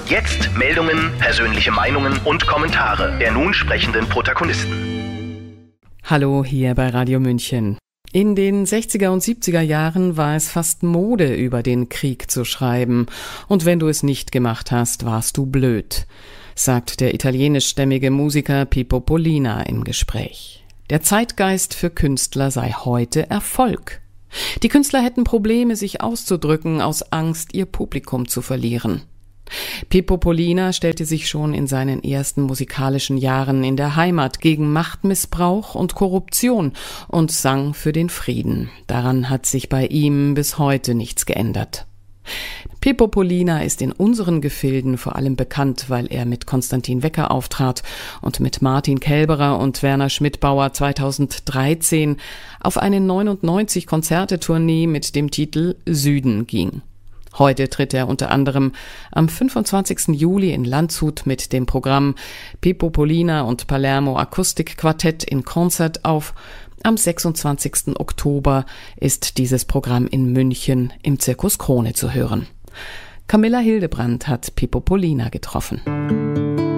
Jetzt Meldungen, persönliche Meinungen und Kommentare der nun sprechenden Protagonisten. Hallo hier bei Radio München. In den 60er und 70er Jahren war es fast Mode, über den Krieg zu schreiben. Und wenn du es nicht gemacht hast, warst du blöd, sagt der italienischstämmige Musiker Pippo Pollina im Gespräch. Der Zeitgeist für Künstler sei heute Erfolg. Die Künstler hätten Probleme, sich auszudrücken, aus Angst, ihr Publikum zu verlieren. Pippo Pollina stellte sich schon in seinen ersten musikalischen Jahren in der Heimat gegen Machtmissbrauch und Korruption und sang für den Frieden. Daran hat sich bei ihm bis heute nichts geändert. Pippo Pollina ist in unseren Gefilden vor allem bekannt, weil er mit Konstantin Wecker auftrat und mit Martin Kelberer und Werner Schmidbauer 2013 auf eine 99-Konzerte-Tournee mit dem Titel Süden ging. Heute tritt er unter anderem am 25. Juli in Landshut mit dem Programm Pippo Pollina und Palermo Akustikquartett in Konzert auf. Am 26. Oktober ist dieses Programm in München im Zirkus Krone zu hören. Camilla Hildebrandt hat Pippo Pollina getroffen.